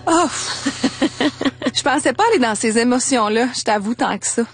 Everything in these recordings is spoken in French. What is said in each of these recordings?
Oh! Je pensais pas aller dans ces émotions-là, je t'avoue, tant que ça.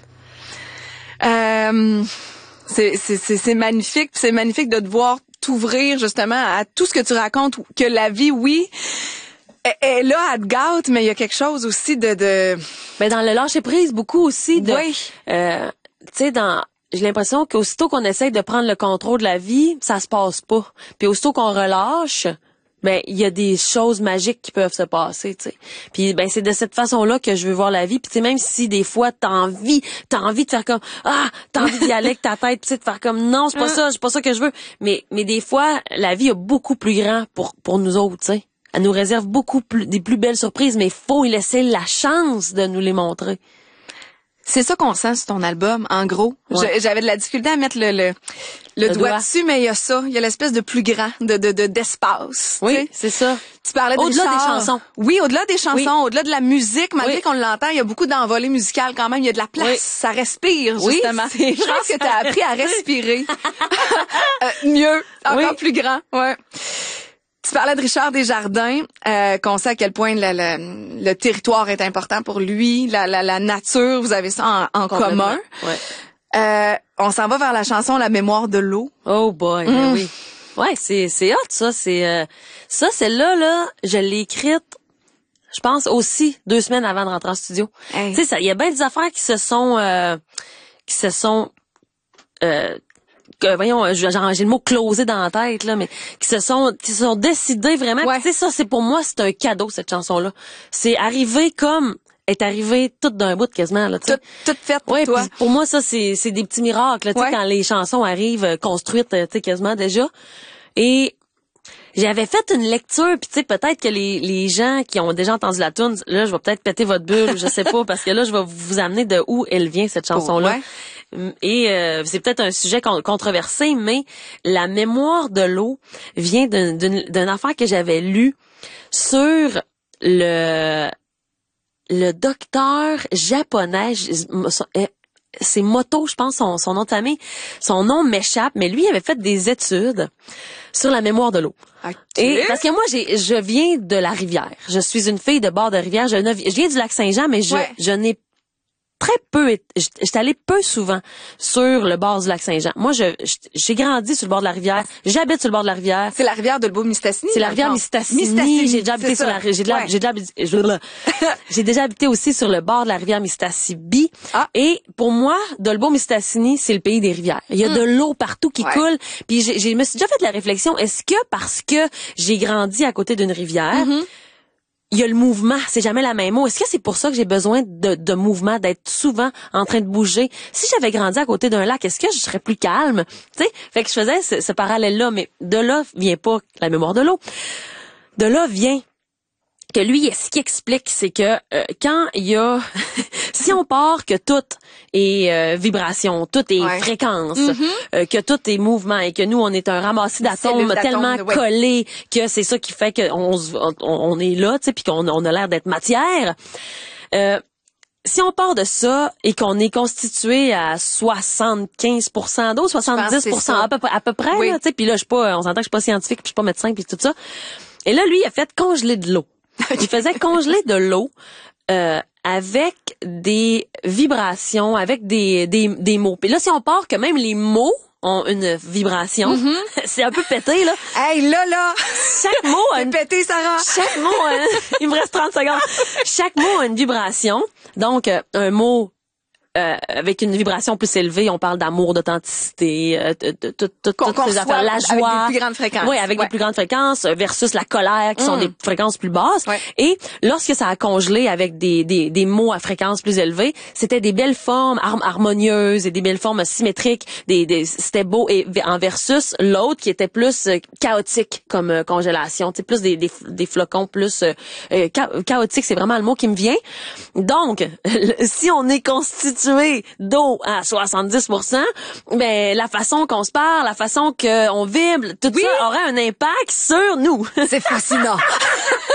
C'est magnifique, c'est magnifique de te voir t'ouvrir justement à tout ce que tu racontes, que la vie, oui, est là, elle te gâte, mais il y a quelque chose aussi de... Ben dans le lâcher prise, beaucoup aussi de... Oui. Tu sais, j'ai l'impression qu'aussitôt qu'on essaye de prendre le contrôle de la vie, ça se passe pas. Puis aussitôt qu'on relâche, ben il y a des choses magiques qui peuvent se passer, tu sais. Puis ben c'est de cette façon-là que je veux voir la vie. Puis tu sais, même si des fois t'as envie de faire comme t'as envie d'y aller avec ta tête, puis de faire comme non, c'est pas ça que je veux. Mais des fois la vie a beaucoup plus grand pour nous autres, tu sais. Elle nous réserve des plus belles surprises, mais il faut y laisser la chance de nous les montrer. C'est ça qu'on sent sur ton album, en gros. Ouais. J'avais de la difficulté à mettre le doigt dessus, mais il y a ça. Il y a l'espèce de plus grand, d'espace. Oui, c'est ça. Tu parlais de au-delà des chansons. Oui, au-delà des chansons, au-delà de la musique, malgré qu'on l'entend, il y a beaucoup d'envolées musicales quand même. Il y a de la place. Oui. Ça respire, justement. Oui, je pense que tu as appris à respirer. Mieux, encore plus grand. Ouais. Tu parlais de Richard Desjardins, qu'on sait à quel point le territoire est important pour lui, la nature, vous avez ça en commun. Ouais. On s'en va vers la chanson La mémoire de l'eau. Oh boy, ben oui. Ouais, c'est hot ça, c'est celle-là, je l'ai écrite, je pense aussi 2 semaines avant de rentrer en studio. Hey. Tu sais ça, il y a bien des affaires qui se sont voyons, j'ai le mot closé dans la tête là, mais qui se sont décidés vraiment. Tu sais ça, c'est pour moi c'est un cadeau cette chanson là. C'est arrivé comme est arrivé toute d'un bout quasiment là, tu sais. Toute faite pour toi. Pour moi ça c'est des petits miracles, tu sais quand les chansons arrivent construites, tu sais quasiment déjà. Et j'avais fait une lecture, puis tu sais peut-être que les gens qui ont déjà entendu la tune, là je vais peut-être péter votre bulle, je sais pas, parce que là je vais vous amener de où elle vient cette chanson là. Et c'est peut-être un sujet controversé, mais la mémoire de l'eau vient d'une affaire que j'avais lue sur le docteur japonais. C'est Moto, je pense, son nom de famille. Son nom m'échappe, mais lui, il avait fait des études sur la mémoire de l'eau. Okay. Et parce que moi, je viens de la rivière. Je suis une fille de bord de rivière. Je viens du lac Saint-Jean, mais je n'ai très peu, j'étais allée peu souvent sur le bord du lac Saint-Jean. Moi, j'ai grandi sur le bord de la rivière. J'habite sur le bord de la rivière. C'est la rivière de l'Elbeau-Mistassini. C'est la rivière Mistassini. J'ai déjà habité sur la j'ai déjà habité aussi sur le bord de la rivière Mistassini. Et pour moi, Dolbeau-Mistassini, c'est le pays des rivières. Il y a de l'eau partout qui coule. Puis je me suis déjà fait la réflexion, est-ce que parce que j'ai grandi à côté d'une rivière, il y a le mouvement, c'est jamais la même eau. Est-ce que c'est pour ça que j'ai besoin de mouvement, d'être souvent en train de bouger? Si j'avais grandi à côté d'un lac, est-ce que je serais plus calme? Tu sais, fait que je faisais ce parallèle-là, mais de là vient pas la mémoire de l'eau. De là vient que lui, ce qu'il explique, c'est que quand il y a... si on part que tout est vibration, tout est fréquence, que tout est mouvement et que nous, on est un ramassis d'atomes tellement collés que c'est ça qui fait qu'on est là, tu sais, puis qu'on a l'air d'être matière... si on part de ça et qu'on est constitué à 75% d'eau, 70% à peu près, là, tu sais, puis là, on s'entend que je suis pas scientifique, puis je suis pas médecin, puis tout ça. Et là, lui, il a fait congeler de l'eau. Il faisait congeler de l'eau avec des vibrations, avec des mots. Puis là, si on part que même les mots ont une vibration, c'est un peu pété, là. Hey, là! Chaque mot a une... pété, Sarah! Chaque mot a... Il me reste 30 secondes. Chaque mot a une vibration. Donc, un mot... avec une vibration plus élevée, on parle d'amour, d'authenticité, toutes ces affaires, la joie. Avec des plus grandes fréquences. Oui, avec des plus grandes fréquences versus la colère qui sont des fréquences plus basses. Ouais. Et lorsque ça a congelé avec des mots à fréquence plus élevée, c'était des belles formes harmonieuses et des belles formes symétriques. C'était beau et en versus l'autre qui était plus chaotique comme congélation, tu sais, plus des flocons plus chaotique, c'est vraiment le mot qui me vient. Donc, si on est constitué d'eau à 70%, ben la façon qu'on se parle, la façon qu'on vibre, tout ça aura un impact sur nous. C'est fascinant.